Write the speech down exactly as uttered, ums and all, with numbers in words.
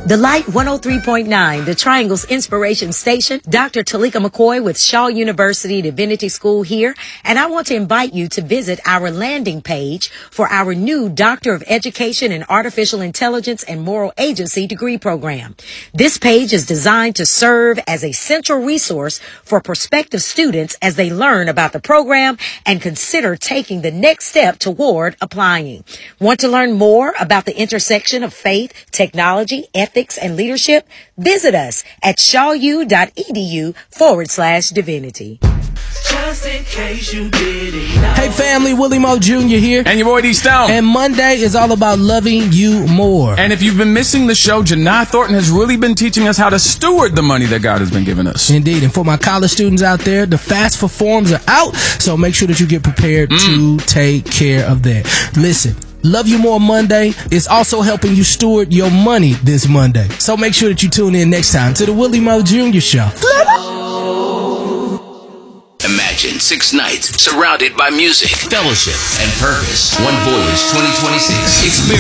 The Light one oh three point nine, the Triangle's Inspiration Station. Doctor Talika McCoy with Shaw University Divinity School here, and I want to invite you to visit our landing page for our new Doctor of Education in Artificial Intelligence and Moral Agency degree program. This page is designed to serve as a central resource for prospective students as they learn about the program and consider taking the next step toward applying. Want to learn more about the intersection of faith, technology, ethics, and leadership? Visit us at shawu.edu forward slash divinity. Just in case you didn't know. Hey family, Willie Moe Junior here. And your boy D Stone. And Monday is all about loving you more. And if you've been missing the show, Janai Thornton has really been teaching us how to steward the money that God has been giving us. Indeed. And for my college students out there, the FAFSA forms are out, so make sure that you get prepared mm. to take care of that. Listen, Love You More Monday is also helping you steward your money this Monday. So make sure that you tune in next time to the Willie Moe Junior Show. Imagine six nights surrounded by music, fellowship, and purpose. One Voyage twenty twenty-six. Experience